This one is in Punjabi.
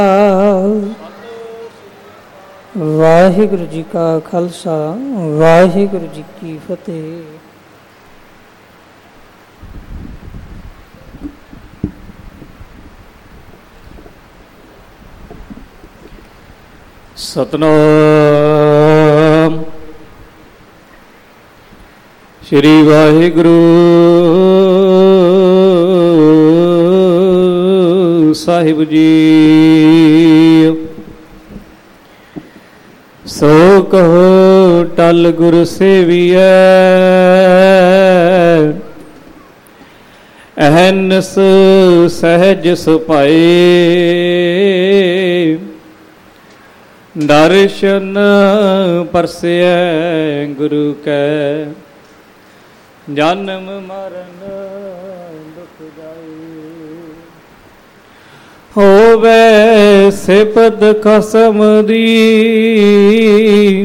ਵਾਹਿਗੁਰੂ ਜੀ ਕਾ ਖਾਲਸਾ, ਵਾਹਿਗੁਰੂ ਜੀ ਕੀ ਫਤਿਹ। ਸਤਨਾਮ ਸ੍ਰੀ ਵਾਹਿਗੁਰੂ ਸਾਹਿਬ ਜੀ। ਸੋ ਕਹੋ ਟਲ ਗੁਰ ਸੇਵੀਐ, ਅਹਨਸ ਸਹਿਜ ਸੁਭਾਏ। ਦਰਸ਼ਨ ਪਰਸੈ ਗੁਰੂ ਕੈ, ਜਨਮ ਮਰਨ ਦੁਖ ਜਾਏ। ਹੋਵੇ ਸਿਫਤ ਖਸਮ ਦੀ,